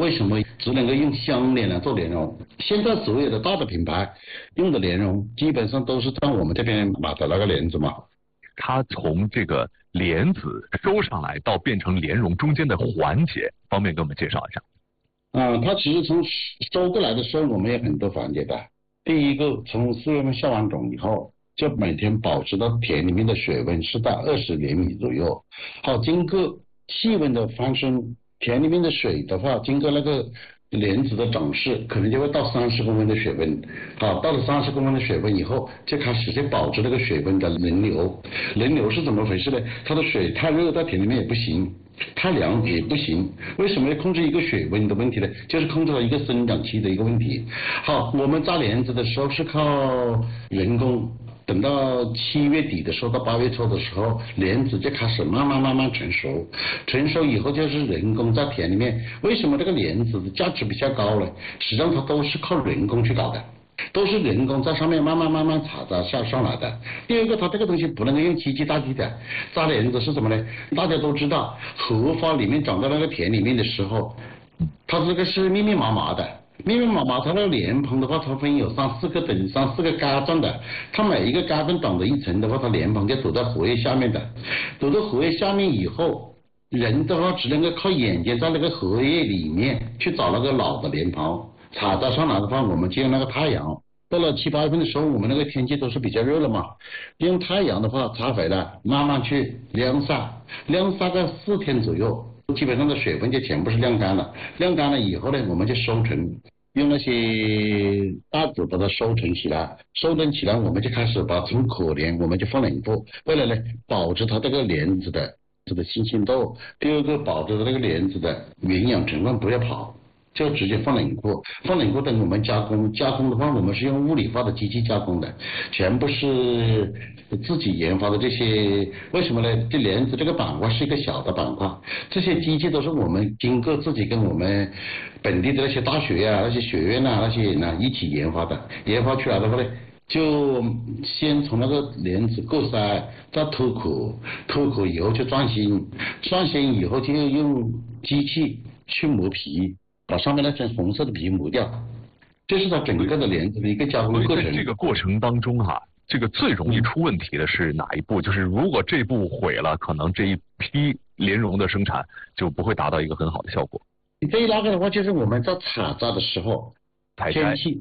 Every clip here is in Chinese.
为什么只能够用香莲来做莲蓉？现在所有的大的品牌用的莲蓉，基本上都是在我们这边买的那个莲子嘛。 它从这个莲子收上来到变成莲蓉中间的环节，方便给我们介绍一下。 它其实从收过来的时候，我们有很多环节的。第一个，从4月份下完种以后，就每天保持到田里面的水温是在20厘米左右。好，经过气温的翻升，田里面的水的话，经过那个莲子的长势，可能就会到30公分的水温。好，到了30公分的水温以后，就开始就保持那个水温的轮流。轮流是怎么回事呢？它的水太热在田里面也不行，太凉也不行。为什么要控制一个水温的问题呢？就是控制了一个生长期的一个问题。好，我们扎莲子的时候是靠人工。等到7月底的时候，到8月初的时候，莲子就开始慢慢成熟。成熟以后就是人工在田里面。为什么这个莲子的价值比较高呢？实际上它都是靠人工去搞的，都是人工在上面慢慢插扎下上来的。第二个，它这个东西不能够用机器代替的。扎莲子是什么呢？大家都知道，荷花里面长到那个田里面的时候，它这个是密密麻麻的。密密麻麻，它那个莲蓬的话，它分有3、4个等3、4个嘎状的，它每一个嘎状长着一层的话，它莲蓬就躲在荷叶下面的，躲到荷叶下面以后，人的话只能够靠眼睛在那个荷叶里面去找那个老的莲蓬，插扎上来的话，我们就用那个太阳。到了7、8月份的时候，我们那个天气都是比较热了嘛，用太阳的话插回来，慢慢去晾晒，晾晒个4天左右。基本上的水分就全部是晾干了，晾干了以后呢，我们就收存，用那些袋子把它收存起来，收存起来我们就开始把从可莲我们就放冷库，为了呢保持它这个莲子的新鲜度，第二个保持那个莲子的营养成分不要跑。就直接放冷库，放冷库等我们加工的话，我们是用物理化的机器加工的，全部是自己研发的这些。为什么呢？这莲子这个板块是一个小的板块，这些机器都是我们经过自己跟我们本地的那些大学啊、那些学院啊、那些人啊一起研发的，研发出来的话呢，就先从那个莲子过筛，再脱壳，脱壳以后就转心，转心以后就用机器去磨皮。把上面那层红色的皮磨掉，这是它整个的莲子的一个加工过程。 在这个过程当中这个最容易出问题的是哪一步？就是如果这步毁了，可能这一批莲蓉的生产就不会达到一个很好的效果。 对那个的话，就是我们在采摘的时候，天气，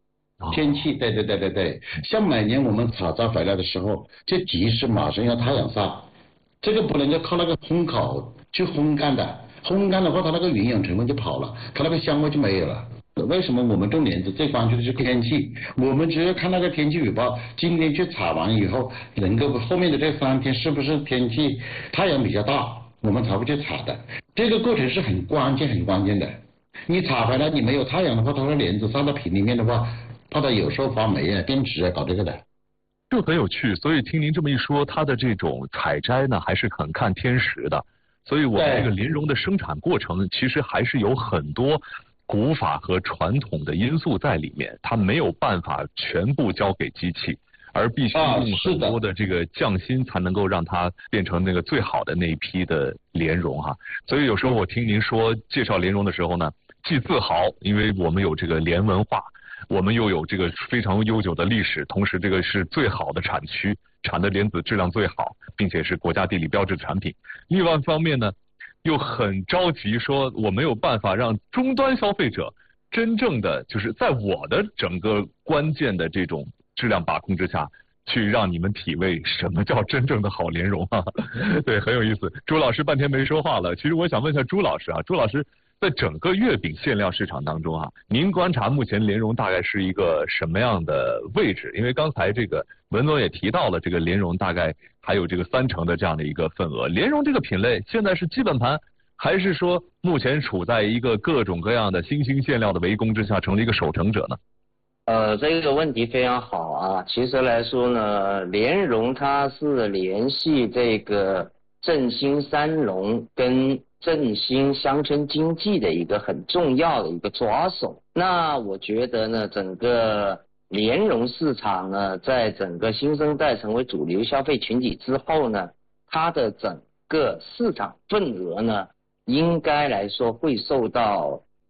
对，像每年我们采摘回来的时候，就及时马上要太阳晒，这个不能够靠那个烘烤去烘干的。烘干的话，它那个营养成分就跑了，它那个香味就没有了。为什么我们种莲子最关注的是天气？我们只要看那个天气预报，今天去采完以后，能够后面的这3天是不是天气太阳比较大，我们才会去采的。这个过程是很关键的。你采回来你没有太阳的话，它的莲子晒到皮里面的话，怕它有时候发霉啊、变质啊，搞这个的。 这很有趣，所以听您这么一说，它的这种采摘呢，还是很看天时的。所以我们这个莲蓉的生产过程其实还是有很多古法和传统的因素在里面，它没有办法全部交给机器，而必须用很多的这个匠心才能够让它变成那个最好的那一批的莲蓉所以有时候我听您说介绍莲蓉的时候呢，既自豪，因为我们有这个莲文化，我们又有这个非常悠久的历史，同时这个是最好的产区，产的莲子质量最好，并且是国家地理标志产品。另外一方面呢，又很着急说我没有办法让终端消费者真正的就是在我的整个关键的这种质量把控之下，去让你们体味什么叫真正的好莲蓉对，很有意思。朱老师半天没说话了，其实我想问一下朱老师朱老师在整个月饼馅料市场当中您观察目前莲蓉大概是一个什么样的位置？因为刚才这个文总也提到了，这个莲蓉大概还有这个30%的这样的一个份额。莲蓉这个品类现在是基本盘，还是说目前处在一个各种各样的新兴馅料的围攻之下，成了一个守成者呢？ 这个问题非常好其实来说呢，莲蓉它是联系这个振兴三农跟振兴乡村经济的一个很重要的一个抓手。那我觉得呢，整个莲蓉市场呢，在整个新生代成为主流消费群体之后呢，它的整个市场份额呢，应该来说会受到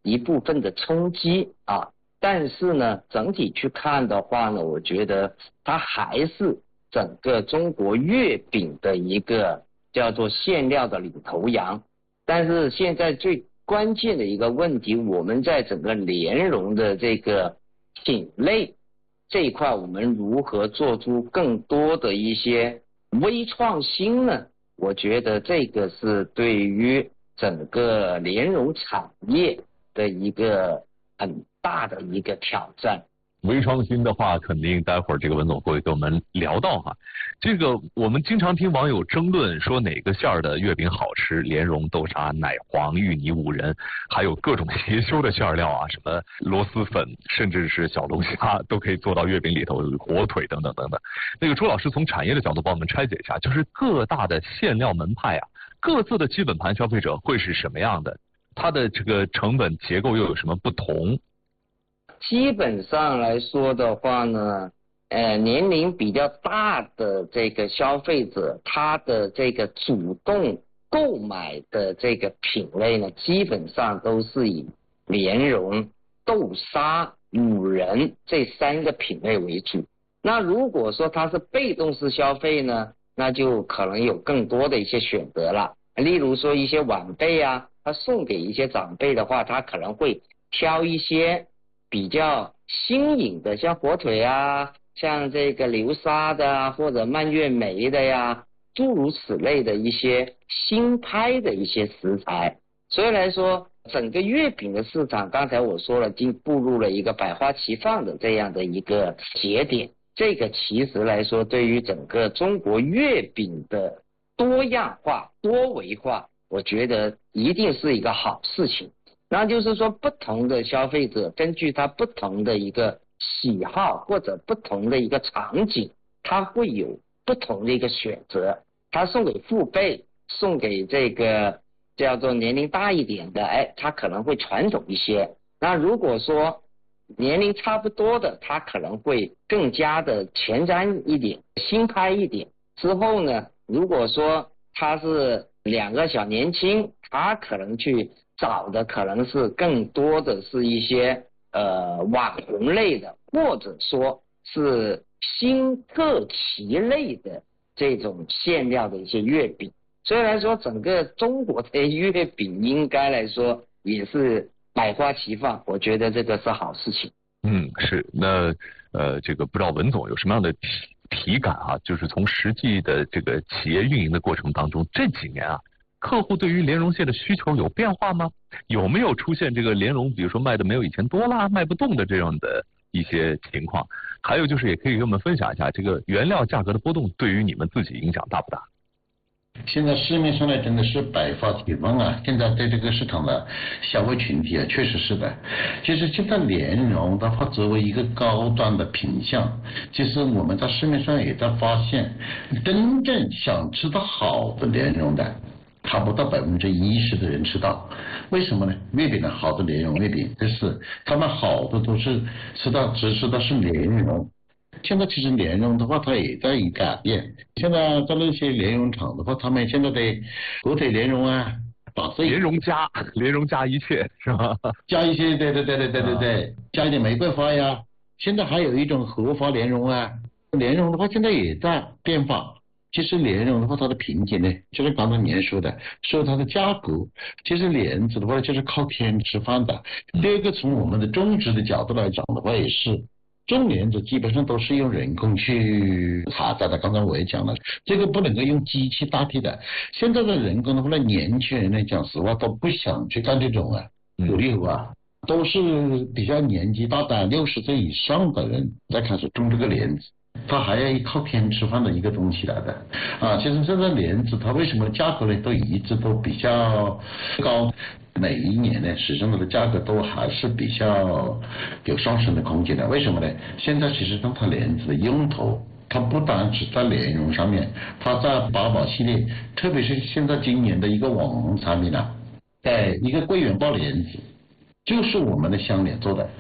一部分的冲击啊。但是呢，整体去看的话呢，我觉得它还是整个中国月饼的一个叫做馅料的领头羊。但是现在最关键的一个问题，我们在整个莲蓉的这个品类这一块，我们如何做出更多的一些微创新呢？我觉得这个是对于整个莲蓉产业的一个很大的一个挑战。 微创新的话，肯定待会儿这个文总会跟我们聊到哈。这个我们经常听网友争论说哪个馅儿的月饼好吃，莲蓉、豆沙、奶黄、芋泥、五仁，还有各种邪修的馅料啊，什么螺蛳粉，甚至是小龙虾都可以做到月饼里头，火腿等等等等。那个朱老师从产业的角度帮我们拆解一下，就是各大的馅料门派啊，各自的基本盘消费者会是什么样的？它的这个成本结构又有什么不同？ 基本上来说的话呢，年龄比较大的这个消费者，他的这个主动购买的这个品类呢，基本上都是以莲蓉、豆沙、五仁这3个品类为主。那如果说他是被动式消费呢，那就可能有更多的一些选择了。例如说一些晚辈啊，他送给一些长辈的话，他可能会挑一些比较新颖的，像火腿啊，像这个流沙的啊，或者蔓越莓的呀，诸如此类的一些新派的一些食材。所以来说，整个月饼的市场，刚才我说了，已经步入了一个百花齐放的这样的一个节点。这个其实来说，对于整个中国月饼的多样化、多维化，我觉得一定是一个好事情。那就是说，不同的消费者根据他不同的一个喜好或者不同的一个场景，他会有不同的一个选择。他送给父辈，送给这个叫做年龄大一点的，他可能会传统一些。那如果说年龄差不多的，他可能会更加的前瞻一点，新派一点。之后呢，如果说他是2个小年轻，他可能去找的可能是更多的是一些网红类的，或者说是新特奇类的这种馅料的一些月饼。所以来说，整个中国的月饼应该来说也是百花齐放，我觉得这个是好事情。 是。那这个不知道文总有什么样的体感啊？就是从实际的这个企业运营的过程当中，这几年啊，客户对于莲蓉馅的需求有变化吗？有没有出现这个莲蓉比如说卖的没有以前多啦，卖不动的这样的一些情况？还有就是也可以跟我们分享一下，这个原料价格的波动对于你们自己影响大不大？ 现在市面上呢真的是百花齐放啊！现在对这个市场的消费群体啊，确实是的。其实现在莲蓉的话，作为一个高端的品项，其实我们在市面上也在发现，真正想吃到好的莲蓉的，他不到10%的人吃到。为什么呢？月饼的好的莲蓉月饼，就是他们好的都是只吃到是莲蓉。现在其实莲蓉的话，它也在改变。现在在那些莲蓉厂的话，他们现在的火腿莲蓉啊， 莲蓉加一切是吧？ 加一些，对，加一点玫瑰花呀。现在还有一种荷花莲蓉啊。莲蓉的话，现在也在变化。其实莲蓉的话，它的瓶颈呢，就是刚才您说的，说它的价格。其实莲子的话，就是靠天吃饭的。第二个，从我们的种植的角度来讲的话，也是。种莲子基本上都是用人工去采摘的，刚才我也讲了，这个不能够用机器代替的。现在的人工的话呢，年轻人呢，讲实话都不想去干这种苦力活啊，都是比较年纪大的60岁以上的人在开始种这个莲子，它还要靠天吃饭的一个东西来的啊。其实现在莲子它为什么价格呢都一直都比较高？每一年呢，实际上它的价格都还是比较有上升的空间的。为什么呢？现在其实它莲子的用途，它不单只在莲蓉上面，它在八宝系列，特别是现在今年的一个网红产品啊，一个桂圆包莲子，就是我们的香莲做的。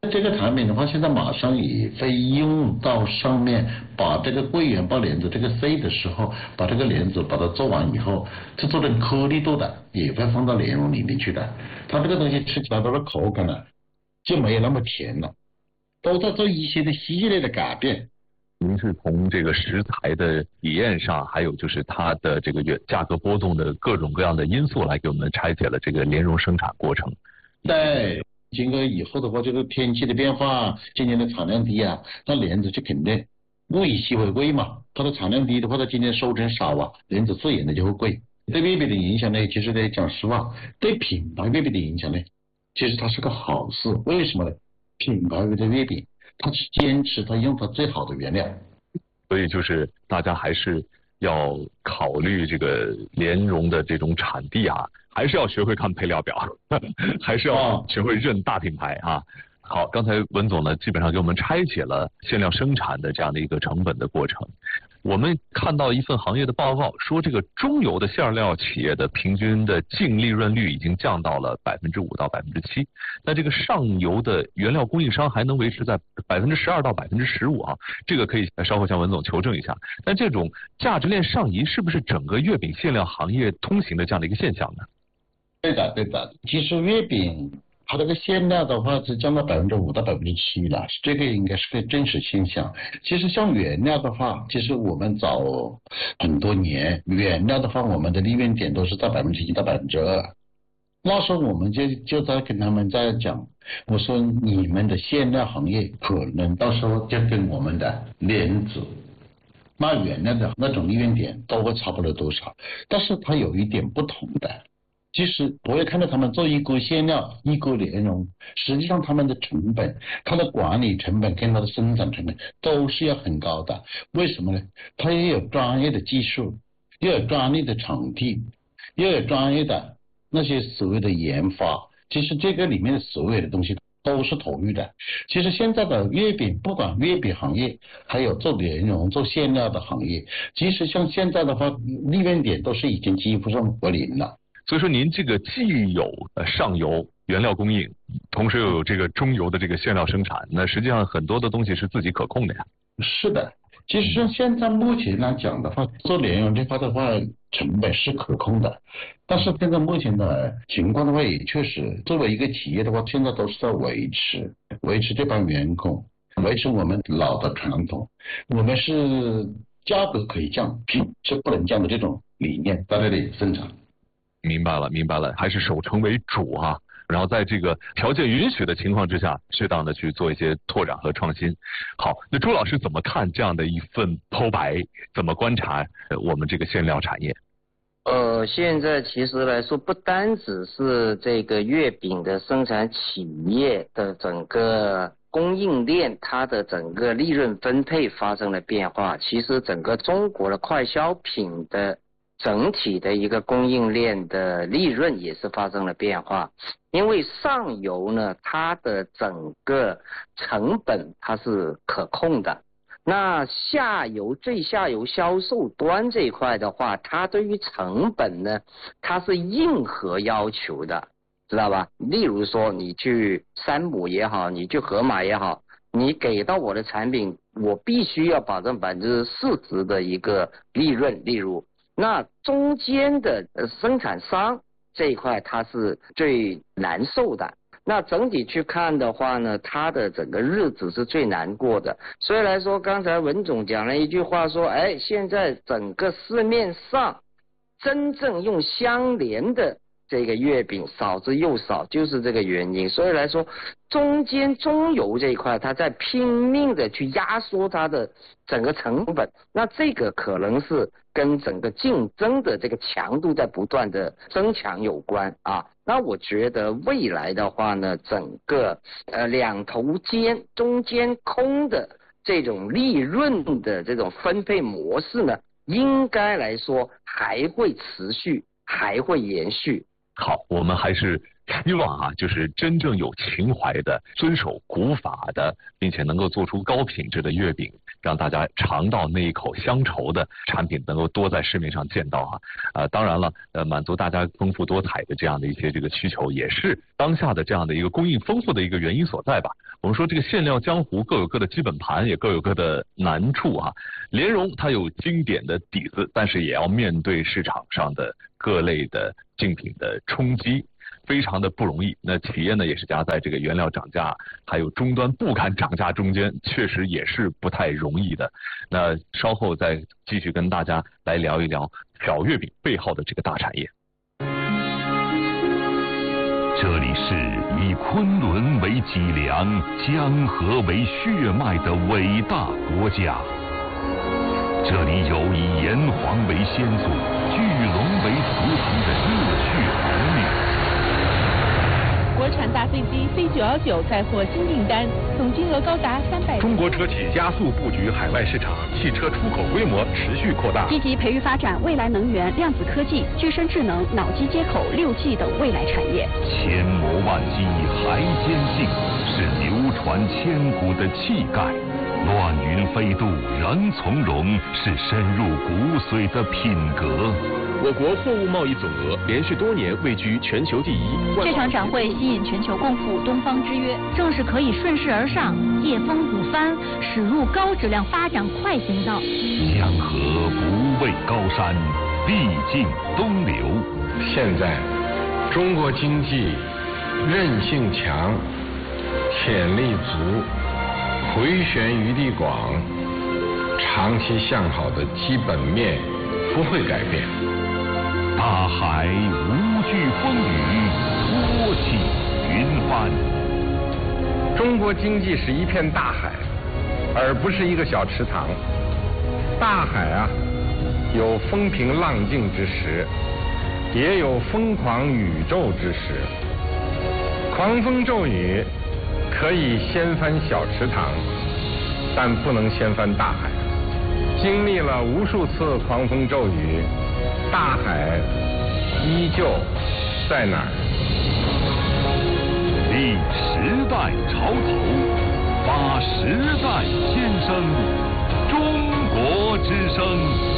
这个产品的话，现在马上也会用到上面，把这个桂圆包莲子这个 C 的时候，把这个莲子把它做完以后，就做成颗粒度的，也会放到莲蓉里面去的。它这个东西吃起来它的口感呢，就没有那么甜了，都在做一些的系列的改变。 您是从这个食材的体验上，还有就是它的这个价格波动的各种各样的因素来给我们拆解了这个莲蓉生产过程。 对。经过以后的话，这个天气的变化，今年的产量低啊，那莲子就肯定物以稀为贵嘛。它的产量低的话，它今年收成少啊，莲子自然的就会贵。对月饼的影响呢，其实呢讲实话，对品牌月饼的影响呢，其实它是个好事。为什么呢？品牌的月饼，它是坚持它用它最好的原料， 所以就是大家还是要考虑这个莲蓉的这种产地啊。还是要学会看配料表，还是要学会认大品牌啊。好，刚才文总呢，基本上给我们拆解了馅料生产的这样的一个成本的过程。我们看到一份行业的报告说，这个中游的馅料企业的平均的净利润率已经降到了5%到7%，那这个上游的原料供应商还能维持在12%到15%啊，这个可以稍后向文总求证一下。但这种价值链上移是不是整个月饼馅料行业通行的这样的一个现象呢？ 对的，对的。其实月饼它这个馅料的话是降到5%到7%了，这个应该是个真实现象。其实像原料的话，其实我们早很多年，原料的话，我们的利润点都是在1%到2%。那时候我们就在跟他们在讲，我说你们的馅料行业可能到时候就跟我们的莲子卖原料的那种利润点都会差不多多少，但是它有一点不同的。其实我也看到他们做一锅馅料一锅莲蓉，实际上他们的成本，它的管理成本跟它的生产成本都是要很高的。为什么呢？它也有专业的技术，又有专业的场地，又有专业的那些所谓的研发，其实这个里面的所有的东西都是投入的。其实现在的月饼，不管月饼行业，还有做莲蓉做馅料的行业，其实像现在的话，利润点都是已经几乎上为零了。 所以说您这个既有上游原料供应，同时又有这个中游的这个馅料生产，那实际上很多的东西是自己可控的呀。 是的，其实现在目前来讲的话，做莲蓉这块的话，成本是可控的。但是现在目前的情况的话，也确实作为一个企业的话，现在都是在维持这帮员工，维持我们老的传统。我们是价格可以降，品是不能降的这种理念在那里生产。 明白了，还是守成为主啊。然后在这个条件允许的情况之下，适当的去做一些拓展和创新。好，那朱老师怎么看这样的一份剖白？怎么观察我们这个馅料产业？ 现在其实来说，不单只是这个月饼的生产企业的整个供应链，它的整个利润分配发生了变化，其实整个中国的快消品的整体的一个供应链的利润也是发生了变化。因为上游呢，它的整个成本它是可控的，那最下游销售端这一块的话，它对于成本呢，它是硬核要求的，知道吧？例如说你去山姆也好，你去盒马也好，你给到我的产品，我必须要保证40%的一个利润。例如那中间的生产商这一块它是最难受的，那整体去看的话呢，它的整个日子是最难过的。所以来说，刚才文总讲了一句话说，现在整个市面上真正用相连的这个月饼少之又少，就是这个原因。所以来说，中游这一块，它在拼命的去压缩它的整个成本，那这个可能是跟整个竞争的这个强度在不断的增强有关啊。那我觉得未来的话呢，整个两头尖中间空的这种利润的这种分配模式呢，应该来说还会持续，还会延续。 好，我们还是希望啊，就是真正有情怀的、遵守古法的，并且能够做出高品质的月饼， 让大家尝到那一口乡愁的产品能够多在市面上见到当然了，满足大家丰富多彩的这样的一些这个需求，也是当下的这样的一个供应丰富的一个原因所在吧。我们说这个馅料江湖各有各的基本盘，也各有各的难处莲蓉它有经典的底子，但是也要面对市场上的各类的竞品的冲击，非常的不容易。那企业呢也是夹在这个原料涨价还有终端不敢涨价中间，确实也是不太容易的。那稍后再继续跟大家来聊一聊小月饼背后的这个大产业。 这里是以昆仑为脊梁、江河为血脉的伟大国家。这里有以炎黄为先祖、巨龙为图腾的热血儿女。 国产大飞机C919再获新订单，总金额高达300。 中国车企加速布局海外市场，汽车出口规模持续扩大。 积极培育发展未来能源、量子科技、具身智能、脑机接口、6G 等未来产业。 千磨万击还坚劲，是流传千古的气概。乱云飞渡人从容，是深入骨髓的品格。 我国货物贸易总额连续多年位居全球第一。 这场展会吸引全球共赴东方之约，正是可以顺势而上、借风鼓帆，驶入高质量发展快行道。 江河不畏高山，必尽东流。 现在，中国经济韧性强，潜力足，回旋余地广，长期向好的基本面不会改变。 大海无惧风雨，托起云帆。 中国经济是一片大海，而不是一个小池塘。大海有风平浪静之时，也有疯狂宇宙之时。狂风骤雨可以掀翻小池塘，但不能掀翻大海。经历了无数次狂风骤雨，大海依旧在哪儿？ 立时代潮头，发时代先声，中国之声。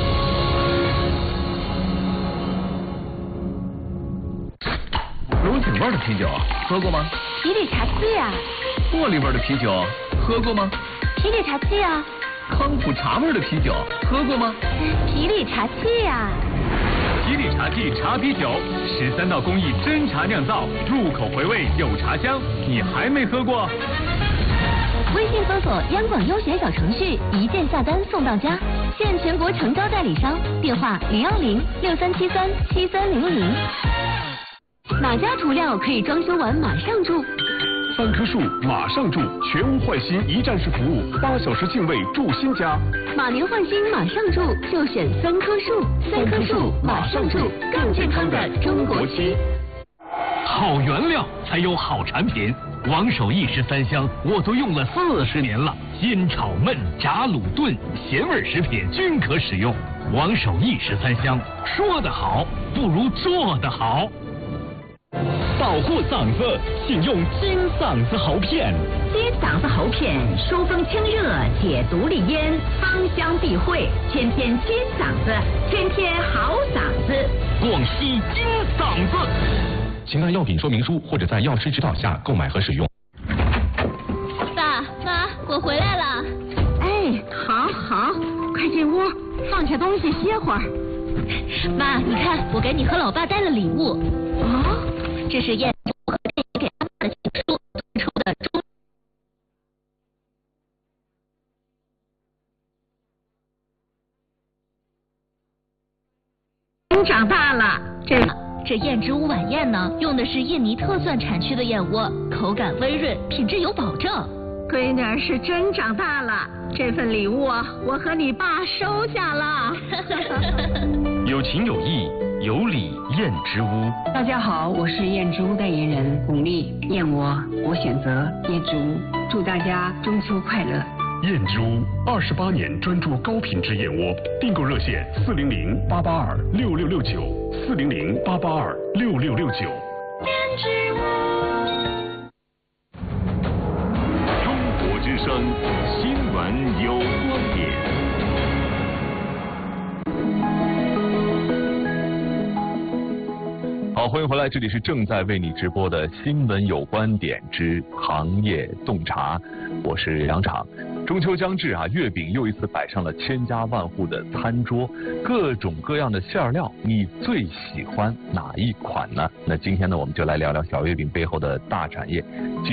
龙井味的啤酒喝过吗？ 皮里茶七呀。 茉莉味的啤酒喝过吗？ 皮里茶七呀。 康普茶味的啤酒喝过吗？ 皮里茶七呀。 皮里茶记茶啤酒，13道工艺真茶酿造，入口回味有茶香，你还没喝过？ 微信搜索央广优选小程序，一键下单送到家，现全国成交代理商，电话02063737300。哪家涂料可以装修完马上住 ？3棵树马上住，全屋换新一站式服务，8小时净位住新家。 马年换新马上住，就选3棵树，3棵树马上住，更健康的中国区。 好原料才有好产品，王守义食3香我都用了40年了，煎炒焖炸卤炖咸味食品均可使用。王守义食3香，说得好不如做得好。保护嗓子，请用金嗓子喉片。 金嗓子喉片，疏风清热，解毒利咽，芳香避秽，天天金嗓子，天天好嗓子。 广西金嗓子。 请看药品说明书或者在药师指导下购买和使用。 爸妈，我回来了。 哎，好，快进屋，放下东西歇会儿。 妈，你看，我给你和老爸带了礼物。 哦， 这是燕祖和电影给妈妈的情书推出的中。 你长大了， 这燕之屋晚宴呢，用的是印尼特蒜产区的燕窝，口感微润，品质有保证。 闺女儿是真长大了，这份礼物我和你爸收下了。 有情有义，有礼燕之屋。 大家好，我是燕之屋代言人巩俐，燕窝我选择燕之屋，祝大家中秋快乐。 燕之屋28年专注高品质燕窝，订购热线400-882-6669，400-882-6669。 燕之屋。 中国之声新闻有观点。 好，欢迎回来，这里是正在为你直播的新闻有观点之行业洞察，我是杨昶。中秋将至啊，月饼又一次摆上了千家万户的餐桌，各种各样的馅料，你最喜欢哪一款呢？那今天呢，我们就来聊聊小月饼背后的大产业，继